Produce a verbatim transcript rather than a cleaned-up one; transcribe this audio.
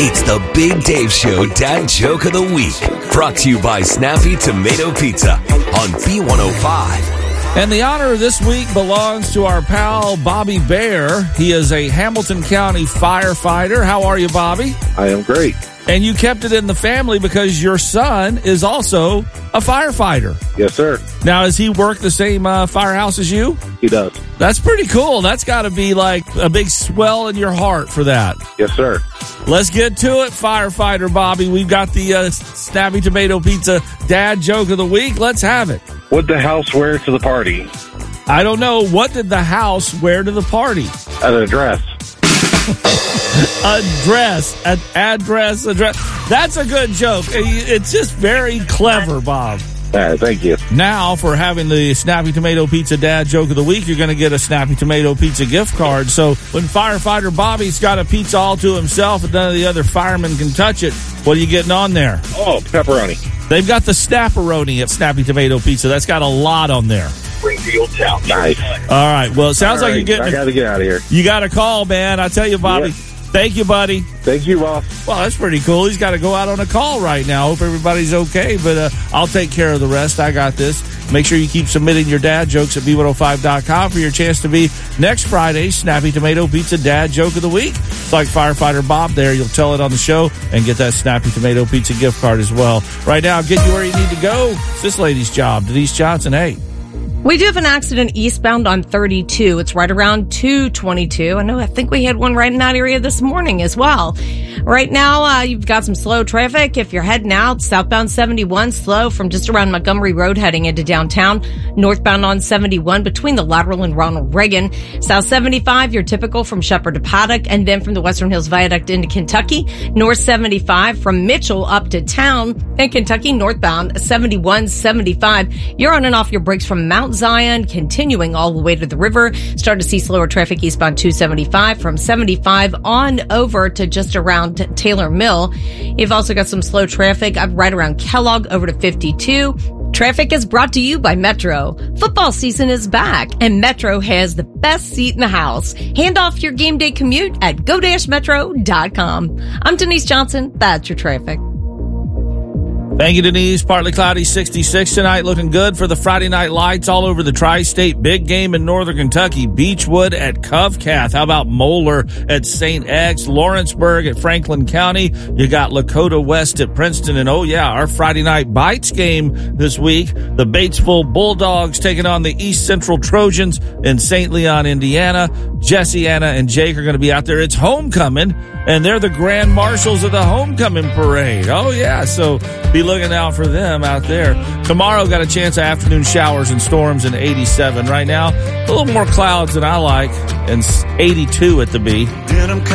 It's the Big Dave Show Dad Joke of the Week. Brought to you by Snappy Tomato Pizza on B one oh five. And the honor this week belongs to our pal Bobby Bear. He is a Hamilton County firefighter. How are you, Bobby? I am great. And you kept it in the family because your son is also a firefighter. Yes, sir. Now, does he work the same uh, firehouse as you? He does. That's pretty cool. That's got to be like a big swell in your heart for that. Yes, sir. Let's get to it, firefighter Bobby. We've got the uh, Snappy Tomato Pizza Dad Joke of the Week. Let's have it. What'd the house wear to the party? I don't know. What did the house wear to the party? An address. A dress, an address, address. That's a good joke. It's just very clever, Bob. All right, thank you. Now, for having the Snappy Tomato Pizza Dad Joke of the Week, you're going to get a Snappy Tomato Pizza gift card. So when firefighter Bobby's got a pizza all to himself and none of the other firemen can touch it, what are you getting on there? Oh, pepperoni. They've got the Snapperoni at Snappy Tomato Pizza. That's got a lot on there. Springfield Town. Nice. All right. Well, it sounds All like right, you're getting. I got to get out of here. You got a call, man. I tell you, Bobby. Yep. Thank you, buddy. Thank you, Ross. Well, that's pretty cool. He's got to go out on a call right now. Hope everybody's okay, but uh, I'll take care of the rest. I got this. Make sure you keep submitting your dad jokes at B one oh five dot com for your chance to be next Friday's Snappy Tomato Pizza Dad Joke of the Week. It's like firefighter Bob there. You'll tell it on the show and get that Snappy Tomato Pizza gift card as well. Right now, get you where you need to go. It's this lady's job. Denise Johnson, hey. We do have an accident eastbound on thirty-two. It's right around two twenty-two. I know, I think we had one right in that area this morning as well. Right now, uh, you've got some slow traffic. If you're heading out, southbound seventy-one, slow from just around Montgomery Road heading into downtown. Northbound on seventy-one between the Lateral and Ronald Reagan. South seventy-five, you're typical from Shepherd to Paddock, and then from the Western Hills Viaduct into Kentucky. North seventy-five from Mitchell up to town. And Kentucky northbound seventy-one, seventy-five. You're on and off your brakes from Mount Zion, continuing all the way to the river. Start to see slower traffic eastbound two seventy-five from seventy-five on over to just around Taylor Mill. You've also got some slow traffic up right around Kellogg over to fifty-two. Traffic is brought to you by Metro. Football season is back, and Metro has the best seat in the house. Hand off your game day commute at go dash metro dot com. I'm Denise Johnson. That's your traffic. Thank you, Denise. Partly cloudy, sixty-six tonight. Looking good for the Friday night lights all over the tri-state. Big game in northern Kentucky. Beechwood at Covcath. How about Moeller at Saint X? Lawrenceburg at Franklin County. You got Lakota West at Princeton. And, oh, yeah, our Friday night Bites game this week. The Batesville Bulldogs taking on the East Central Trojans in Saint Leon, Indiana. Jesse, Anna, and Jake are going to be out there. It's homecoming, and they're the grand marshals of the homecoming parade. Oh, yeah, so be looking out for them out there. Tomorrow, got a chance of afternoon showers and storms in eighty-seven. Right now, a little more clouds than I like, and eighty-two at the B.